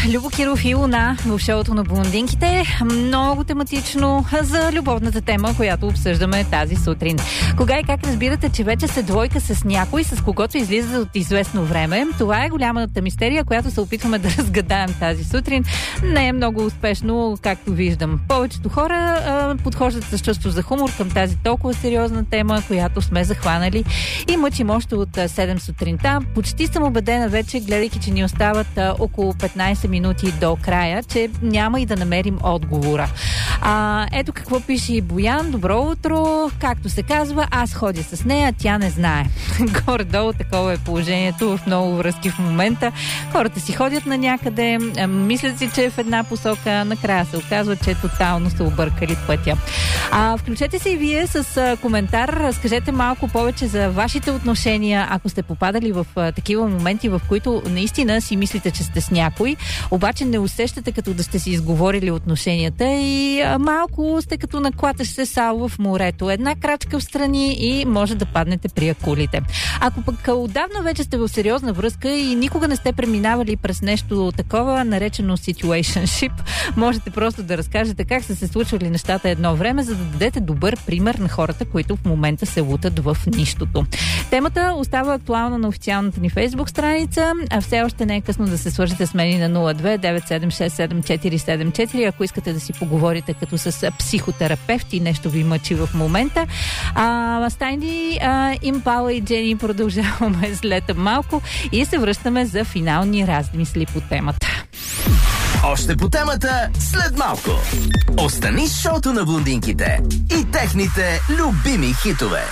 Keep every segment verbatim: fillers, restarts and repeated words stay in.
Любо Киров и Луна в шоуто на блондинките. Много тематично за любовната тема, която обсъждаме тази сутрин. Кога и как разбирате, че вече сте двойка с някой, с когото излизате от известно време? Това е голямата мистерия, която се опитваме да разгадаем тази сутрин. Не е много успешно, както виждам. Повечето хора а, подхождат с чувство за хумор към тази толкова сериозна тема, която сме захванали и мъчим още от седем сутринта. Почти съм убедена вече, гледайки, че ни остават а, около петнайсет минути до края, че няма и да намерим отговора. А, ето какво пише и Боян. Добро утро. Както се казва, аз ходя с нея, тя не знае. Горе-долу такова е положението в много връзки в момента. Хората си ходят на някъде, мислят си, че е в една посока, накрая се оказва, че тотално са объркали пътя. А, включете се и вие с а, коментар. Разкажете малко повече за вашите отношения, ако сте попадали в а, такива моменти, в които наистина си мислите, че сте с някой, обаче не усещате като да сте си изговорили отношенията и а, малко сте като наклатеш се сал в морето. Една крачка в страни и може да паднете при акулите. Ако пък отдавна вече сте в сериозна връзка и никога не сте преминавали през нещо такова, наречено situationship, можете просто да разкажете как са се случвали нещата едно време, за да дадете добър пример на хората, които в момента се лутат в нищото. Темата остава актуална на официалната ни Фейсбук страница, а все още не е късно да се свържете с мен на нула две девет седем шест седем четири седем четири, ако искате да си поговорите като с психотерапевт и нещо ви мъчи в момента. А, Стайни, Импала и Джени продължаваме след малко и се връщаме за финални размисли по темата. Още по темата след малко. Остани с шоуто на блондинките и техните любими хитове.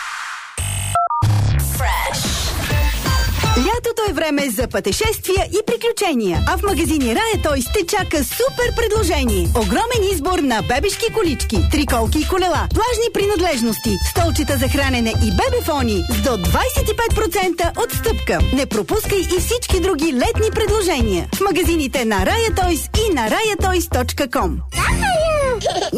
Лятото е време за пътешествия и приключения. А в магазини Рая Тойс те чака супер предложение. Огромен избор на бебешки колички, триколки и колела, плажни принадлежности, столчета за хранене и бебефони с до двайсет и пет процента отстъпка. Не пропускай и всички други летни предложения в магазините на Рая Тойс и на рая тойс точка ком.